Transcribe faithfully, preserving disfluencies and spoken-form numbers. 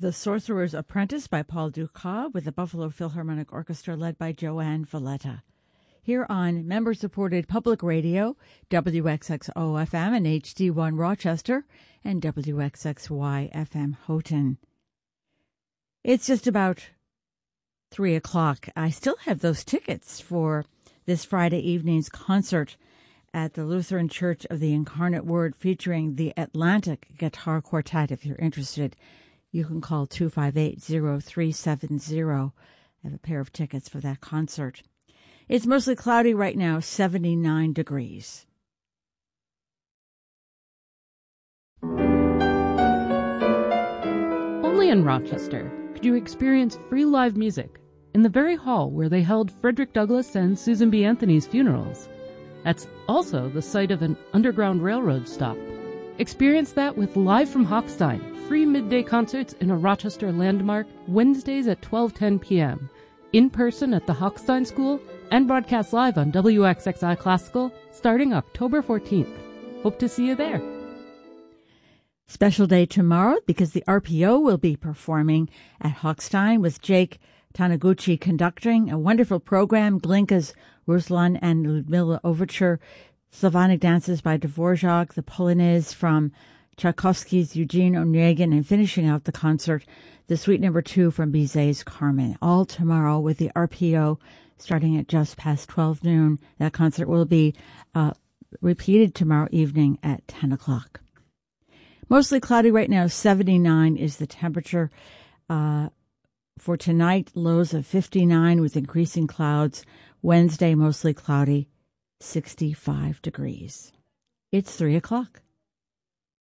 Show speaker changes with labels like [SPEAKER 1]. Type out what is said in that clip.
[SPEAKER 1] The Sorcerer's Apprentice by Paul Dukas with the Buffalo Philharmonic Orchestra led by Joanne Valletta. Here on member-supported public radio, W X X O F M and H D one Rochester and W X X Y F M Houghton. It's just about three o'clock. I still have those tickets for this Friday evening's concert at the Lutheran Church of the Incarnate Word featuring the Atlantic Guitar Quartet. If you're interested, you can call two five eight, zero three seven zero. I have a pair of tickets for that concert. It's mostly cloudy right now, seventy-nine degrees.
[SPEAKER 2] Only in Rochester could you experience free live music in the very hall where they held Frederick Douglass and Susan B. Anthony's funerals. That's also the site of an Underground Railroad stop. Experience that with Live from Hochstein, free midday concerts in a Rochester landmark, Wednesdays at twelve ten p.m., in person at the Hochstein School, and broadcast live on W X X I Classical starting October fourteenth. Hope to see you there.
[SPEAKER 1] Special day tomorrow because the R P O will be performing at Hochstein with Jake Taniguchi conducting. A wonderful program, Glinka's Ruslan and Ludmilla Overture, Slavonic dances by Dvorak, the Polonaise from Tchaikovsky's Eugene Onegin, and finishing out the concert, the Suite Number Two from Bizet's Carmen. All tomorrow with the R P O starting at just past twelve noon. That concert will be uh, repeated tomorrow evening at ten o'clock. Mostly cloudy right now, seventy-nine is the temperature. Uh, for tonight, lows of fifty-nine with increasing clouds. Wednesday, mostly cloudy, sixty-five degrees. It's three o'clock.